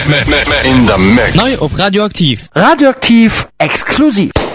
In the mix. Neu op Radioaktiv. Radioaktiv exklusiv.